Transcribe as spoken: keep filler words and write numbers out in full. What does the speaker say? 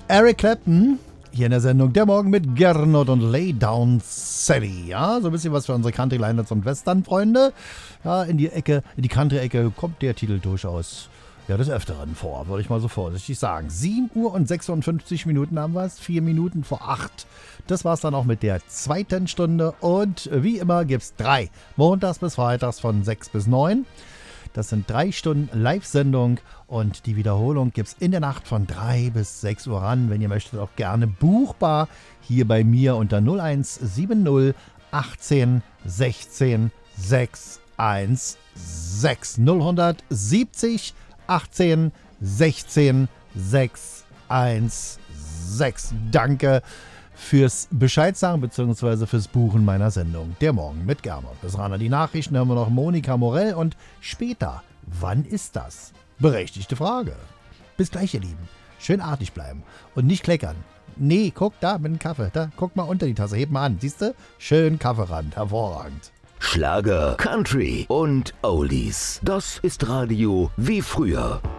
Eric Clapton, hier in der Sendung Der Morgen mit Gernot und Lay Down Sally. Ja, so ein bisschen was für unsere Country-Liners und Western-Freunde. Ja, in die Ecke, in die Country-Ecke kommt der Titel durchaus ja, des Öfteren vor, würde ich mal so vorsichtig sagen. sieben Uhr und sechsundfünfzig Minuten haben wir es, vier Minuten vor acht. Das war's dann auch mit der zweiten Stunde und wie immer gibt's drei. Montags bis Freitags von sechs bis neun. Das sind drei Stunden Live-Sendung und die Wiederholung gibt's in der Nacht von drei bis sechs Uhr ran. Wenn ihr möchtet, auch gerne buchbar hier bei mir unter null eins sieben null achtzehn sechzehn sechshundertsechzehn. null siebzig achtzehn sechzehn sechshundertsechzehn. Danke fürs Bescheid sagen bzw. fürs Buchen meiner Sendung. Der Morgen mit Gernot. Bis ran an die Nachrichten hören wir noch Monika Morell und später, wann ist das? Berechtigte Frage. Bis gleich, ihr Lieben. Schön artig bleiben und nicht kleckern. Nee, guck da mit dem Kaffee. Da, guck mal unter die Tasse, heb mal an. Siehst du? Schön Kaffeerand. Hervorragend. Schlager, Country und Oldies. Das ist Radio wie früher.